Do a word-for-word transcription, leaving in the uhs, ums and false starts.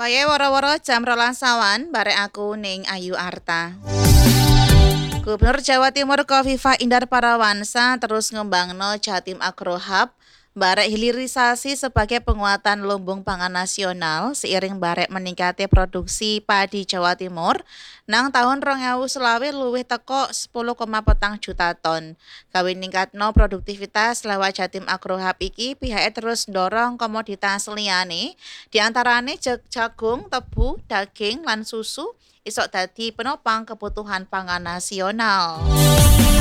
Kaya woro-woro jam rolas awan barek aku ning Ayu Arta. Gubernur Jawa Timur Kofifa Indar Parawansa terus ngembangno Jatim Agro Hub barek hilirisasi sebagai penguatan lumbung pangan nasional seiring barek meningkatnya produksi padi Jawa Timur nang tahun rong ewu selawe luwih teko sepuluh koma petang juta ton. Gawe ningkatno produktivitas lewat Jatim Agro Hub iki pihaknya terus ndorong komoditas liyane diantarane jag- jagung, tebu, daging, lan susu isok dadi penopang kebutuhan pangan nasional.